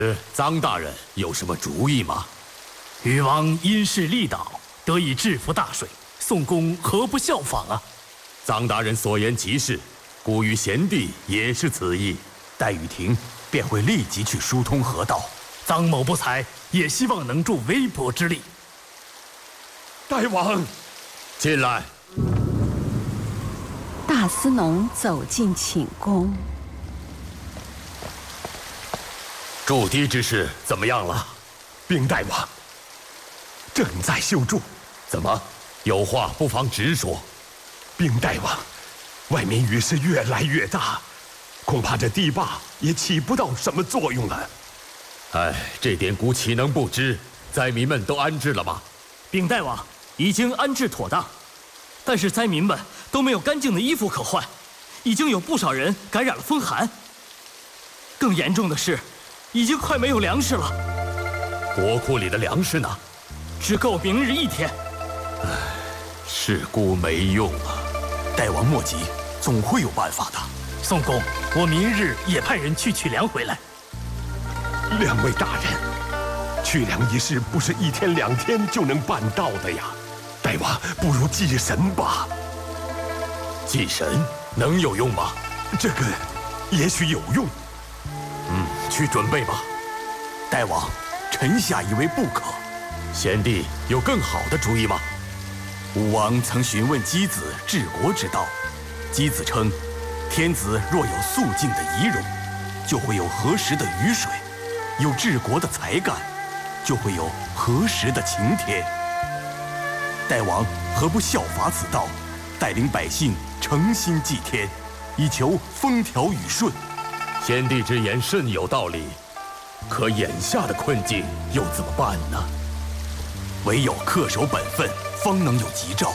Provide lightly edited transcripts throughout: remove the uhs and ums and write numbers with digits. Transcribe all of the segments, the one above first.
臧大人有什么主意吗？ 禹王因势利导，得以制服大水，宋公何不效仿啊？ 臧大人所言极是，孤于贤弟也是此意。 待雨停，便会立即去疏通河道。 臧某不才，也希望能助微薄之力。 大王， 进来。 大司农走进寝宫。 筑堤之事怎么样了？ 禀大王，正在修筑。 怎么？有话不妨直说。 禀大王，外面雨势越来越大，恐怕这堤坝也起不到什么作用了。 哎，这点孤岂能不知？灾民们都安置了吗？ 禀大王，已经安置妥当，但是灾民们都没有干净的衣服可换，已经有不少人感染了风寒。更严重的是，已经快没有粮食了。 国库里的粮食呢？ 只够明日一天。 唉，是孤没用啊。 大王莫急，总会有办法的。 宋公，我明日也派人去取粮回来。 两位大人，取粮一事不是1天2天就能办到的呀。大王，不如祭神吧。 祭神能有用吗？ 这个也许有用。 去准备吧。 大王，臣下以为不可。 贤弟有更好的主意吗？ 武王曾询问箕子治国之道，箕子称，天子若有肃静的仪容，就会有合时的雨水；有治国的才干，就会有合时的晴天。大王何不效法此道，带领百姓诚心祭天，以求风调雨顺？ 贤弟之言甚有道理，可眼下的困境又怎么办呢？ 唯有恪守本分，方能有吉兆。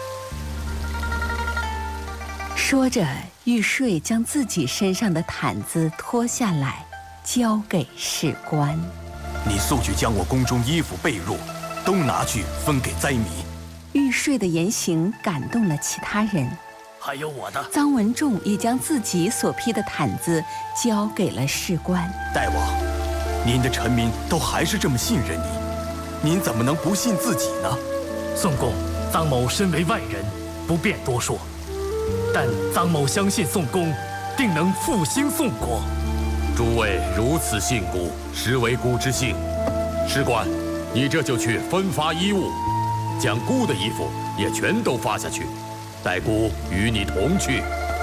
说着，玉睡将自己身上的毯子脱下来，交给士官。 你速去将我宫中衣服被褥都拿去分给灾民。 玉睡的言行感动了其他人。 还有我的。 臧文仲也将自己所披的毯子交给了士官。 大王，您的臣民都还是这么信任您，您怎么能不信自己呢？ 宋公，臧某身为外人，不便多说，但臧某相信宋公定能复兴宋国。 诸位如此信孤，实为孤之幸。士官，你这就去分发衣物，将孤的衣服也全都发下去，待孤与你同去。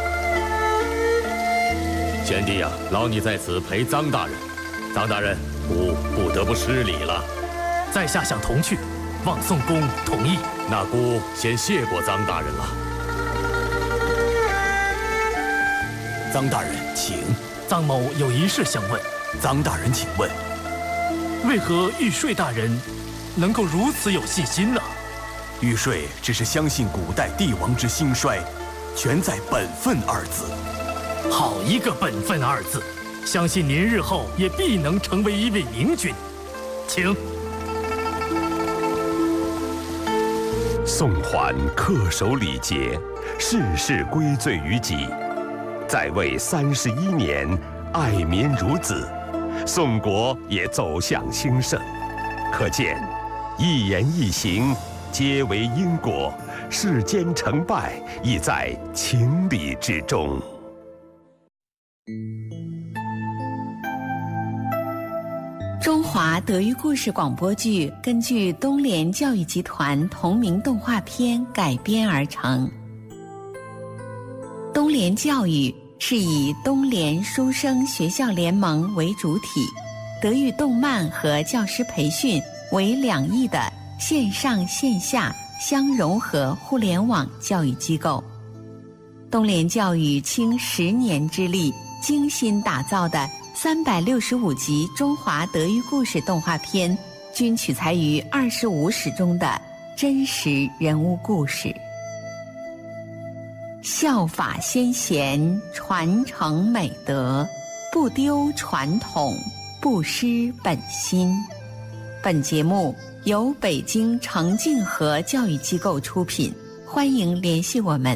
贤弟呀，劳你在此陪臧大人。臧大人，孤不得不失礼了。 在下想同去，望宋公同意。 那孤先谢过臧大人了。 臧大人，请。 臧某有一事相问。 臧大人，请问。 为何玉睡大人能够如此有信心呢？ 玉睡只是相信古代帝王之兴衰，全在本分二字。 好一个本分二字！相信您日后也必能成为一位明君。请。 宋桓恪守礼节，事事归罪于己，在位31年，爱民如子，宋国也走向兴盛。可见，一言一行皆为因果，世间成败亦在情理之中。 中华德育故事广播剧根据东联教育集团同名动画片改编而成。东联教育是以东联书生学校联盟为主体，德育动漫和教师培训为两翼的线上线下相融合互联网教育机构。东联教育倾10年之力精心打造的365集中华德育故事动画片，均取材于25史中的真实人物故事。效法先贤，传承美德，不丢传统，不失本心。本节目由北京程静和教育机构出品，欢迎联系我们。